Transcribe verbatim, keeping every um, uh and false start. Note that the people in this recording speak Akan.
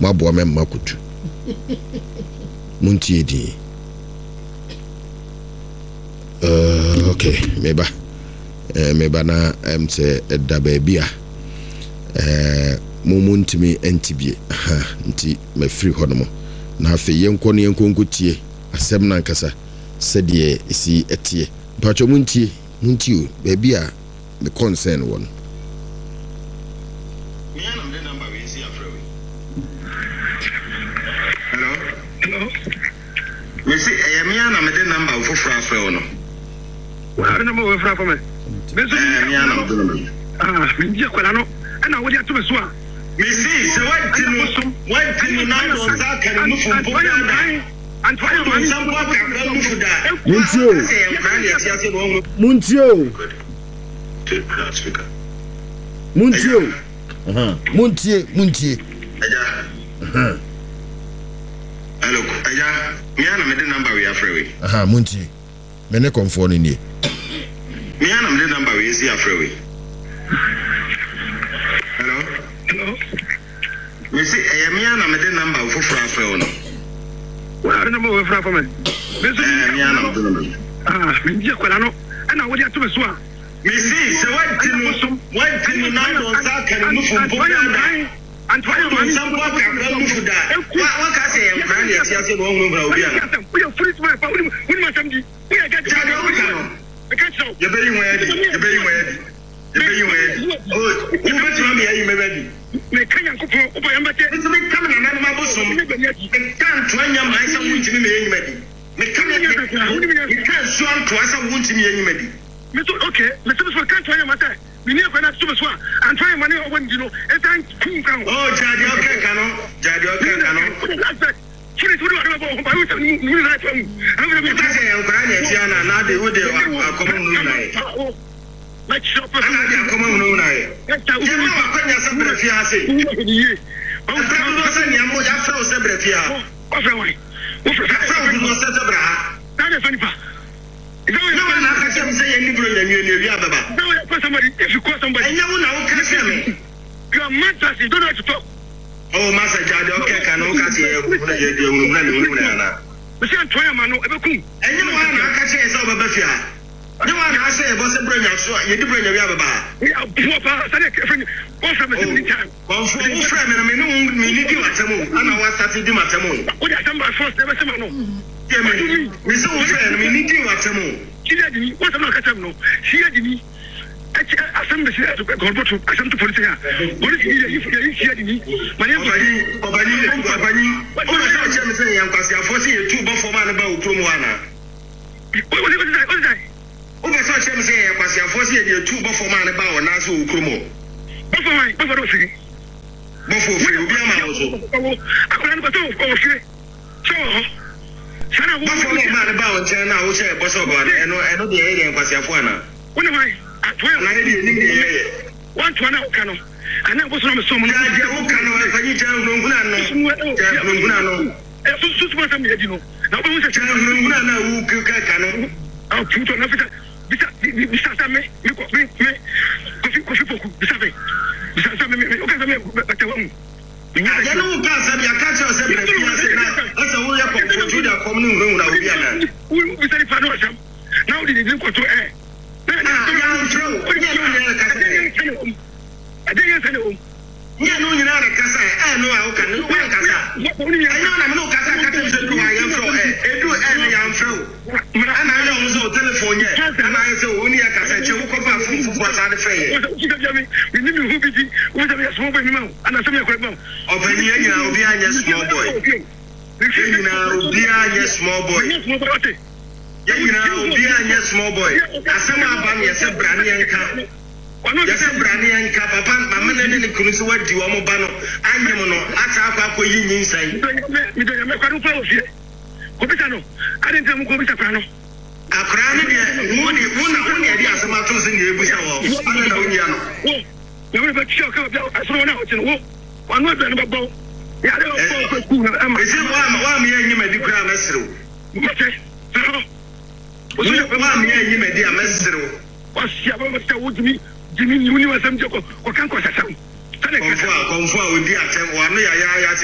mabo me makutu muntie di uh okay meba eh meba na em se da ba bia eh momuntimi entibie ha nti me free hono na afi yenko ne yenko nkutie asem na nkasa sede isi etie pacho muntie muntie ba bia me concern won Mesi eh me ana me de number foforo afre no. Wa na mo we fra for me. Meso me ana me de number. Ah, me dia kwala no. Ana wo dia to me so a. Mesi se wantinu wantinu na do za ka ni fu fu da. Antoine man sam kwa ka mu fu da. Muntio. Muntio. Muntio. Aha. Muntie, muntie. Aja. Aha. Hello, aja. Me ana me de number we afre we. Aha, muntie. Me ne comfort ni ni. Me ana me de number we si afre we. Hello. Hello. Me si eh me ana me de number foforo afre we no. Wa na mo we fra for me. Meso me ana me de number. Ah, me dia kwala no. Ana wo dia to me so a. Me si se wantinu wantinu na do za ka ni fu fu da. Antoine man sam kwa ka mu fu da. Wa ka se em brand ya sia se no hu bra obi ana. We are free to my power. We ma sam di. We are get Jadi o ka no. I can't show. Ye be yin we di. Ye be yin we di. Ye be yin we di. Oh, u be tuma me ayi me be di. Me kan yan ko ko ba yan ba te. Nti me kam na na ma bo so. Me kan to anya ma isa mu ntimi me yin me di. Me kam ya me kan so an to asa mu ntimi yin me di. Me so okay. Me so so kan to anya ma te. We need to na to so a. And try money over you know. E tan kun kan. Oh, jadi o ka no. Jadi o ka no. Furi furi wa ba ba yu ni ni na to. Am me ta se en kra na ti ana na de wo de akomo nu na e. Like shop. Ana de akomo nu na e. Ye ma wa kwanya se bre fi ase. Ye. O fra do se ni amo ya fra o se bre fi a. O fra wa. O fra fra do se se bre ha. Na de fani pa. No one na ka se say ye ni bro nya nwie wi ababa. No one call somebody if you call somebody. Enya wo na wo ka se me. You are mad as you don't know how to talk. Oh, Master Jadi, okay, can you catch it? You're going to do it. But see, I'm trying, man. Ever come? And you want to catch it over Buffia. You want to say, what's the brain? You do bring your Yabba. We are poor, I said, what's the time? Well, for your friend, I mean, we need you at the moon. I know what's that you do at the moon. What are some of us never say, no? Yeah, we saw a friend, we need you at the moon. She had me, what's the look at them? No, she had me. Asem besi to go to asem to police ya police yi yi yi yi ma ne obani obani obani o na say chem say yan kwasi afo say you two before man ba ukrom wana o o o say o be say chem say yan kwasi afo say you two before man ba o na so ukrom before why before do sigi before free obi ama wo so akora no to o free so sana wo before man ba o chen na wo say boss of God eno eno de yan kwasi afo ana wona why atwa na ye ni ni ye want to na o kano ana bo so na so mo ya je o kano e fanyi chan nguna no nguna no e so so so ma me di no na bo so chan nguna na wu ka kano ah puto na fita bisa bisa sa me me ko me me ko fi ko fi poku bisa be bisa sa me me o ka sa me ba ta wa mu ya no ka sa ya ka cha sa bre fi ase na asa wo ya ko ko da ko mu ngu na obi ana wo bisa ri fa no asam na wo di di ko to eh na ya ntro o nya no nya ka sa adenya sene o nya no nya na ka sa eh no a o ka no wa ka sa ayo na me no ka sa ka te se ko ya ntro eh edu eh na ya ntro ana ya o so telephone ye ana ya se o ni ya ka sa che wo ko fa fu fu fa sa de fe ye we ni mi hu bi di wo se me small boy mi ma ana se me ko ma o ba ni ya nya obi anya small boy ni na obi anya small boy ya ina obi anya small boy asema aba me se brane yanka ya se brane yanka papa mama ne ne kunu so wadi wo mo ba no anyem no ata akwa akoyi nyinsan mi do ya me kwanu pa ofie ko bisa no ade ntem ko bisa pa no akra ne de wo ni wo na wo ne de asema to se ne ebusa wo ana na woni ano wo ya me ba tio ka ba asoro na o tin wo wanu be no ba bo ya de o ko ku na ama ese wa wa me anyem adi kra na sero mate Oso wa mi ayi me dia mesero. Wa sia ba ta wo jimi jimi ni woni wasam je ko ko kan ko sasam. Konfo konfo odi atem wa no ya ya ya